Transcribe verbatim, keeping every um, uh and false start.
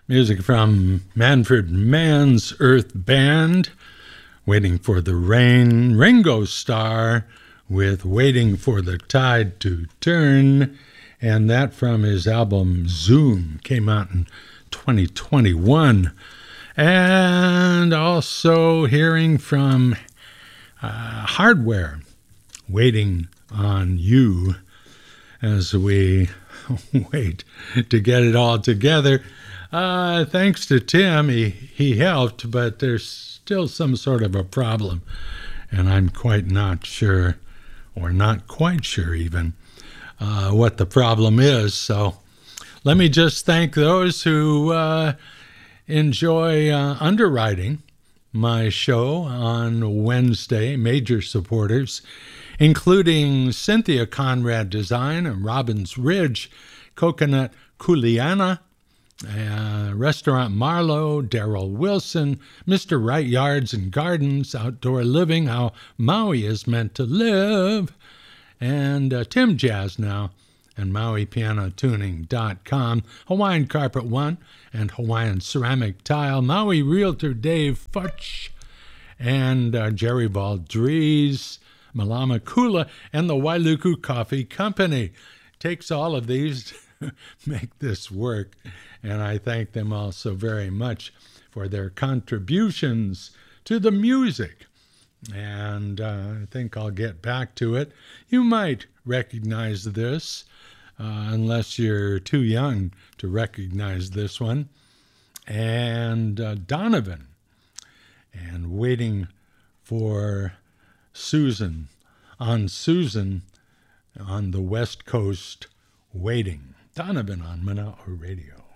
Music from Manfred Mann's Earth Band, Waiting for the Rain. Ringo Starr with Waiting for the Tide to Turn, and that from his album Zoom, came out in twenty twenty-one. And also hearing from uh, Hardware, Waiting on You, as we wait to get it all together. Uh, thanks to Tim, he, he helped, but there's still some sort of a problem, and I'm quite not sure, or not quite sure even, uh, what the problem is. So let me just thank those who uh, enjoy uh, underwriting my show on Wednesday, major supporters, including Cynthia Conrad Design and Robbins Ridge, Coconut Kuliana, Uh, Restaurant Marlowe, Daryl Wilson, Mister Right Yards and Gardens, Outdoor Living, How Maui is Meant to Live, and uh, Tim Jazz Now, and Maui Piano Tuning dot com, Hawaiian Carpet One, and Hawaiian Ceramic Tile, Maui Realtor Dave Futch, and uh, Jerry Valdries, Malama Kula, and the Wailuku Coffee Company. Takes all of these to make this work, and I thank them all so very much for their contributions to the music. And uh, I think I'll get back to it. You might recognize this, uh, unless you're too young to recognize this one. And uh, Donovan, and Waiting for Susan, on Susan on the West Coast, Waiting. Donovan on Mana'a Radio.